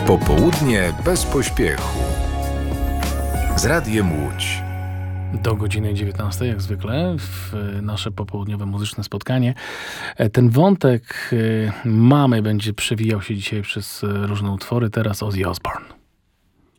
Popołudnie bez pośpiechu. Z Radiem Łódź. Do godziny 19, jak zwykle, w nasze popołudniowe muzyczne spotkanie. Ten wątek mamy będzie przewijał się dzisiaj przez różne utwory. Teraz Ozzy Osbourne.